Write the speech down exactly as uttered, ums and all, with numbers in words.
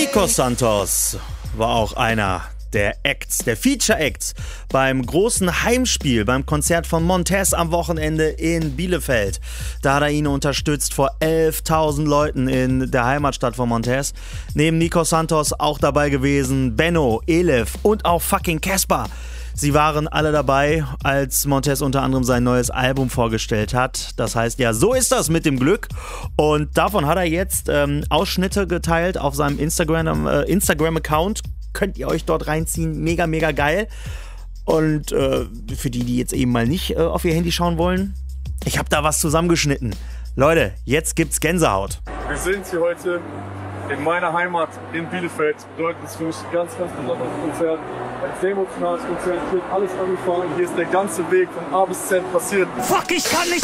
Nico Santos war auch einer der Acts, der Feature-Acts beim großen Heimspiel, beim Konzert von Montez am Wochenende in Bielefeld. Da hat er ihn unterstützt vor elftausend Leuten in der Heimatstadt von Montez. Neben Nico Santos auch dabei gewesen Benno, Elif und auch fucking Casper. Sie waren alle dabei, als Montez unter anderem sein neues Album vorgestellt hat. Das heißt, ja, so ist das mit dem Glück. Und davon hat er jetzt ähm, Ausschnitte geteilt auf seinem Instagram, äh, Instagram-Account. Könnt ihr euch dort reinziehen. Mega, mega geil. Und äh, für die, die jetzt eben mal nicht äh, auf ihr Handy schauen wollen, ich habe da was zusammengeschnitten. Leute, jetzt gibt's Gänsehaut. Wir sind hier heute in meiner Heimat in Bielefeld. Bedeutet es für mich ein ganz, ganz besonderes Konzert. Ein sehr emotionales Konzert. Hier wird alles angefangen. Hier ist der ganze Weg von A bis Z passiert. Fuck, ich kann nicht!